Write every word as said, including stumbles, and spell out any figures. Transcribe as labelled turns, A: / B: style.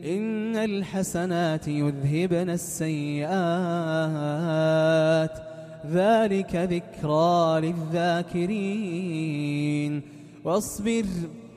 A: إن الحسنات يذهبن السيئات ذلك ذكرى للذاكرين واصبر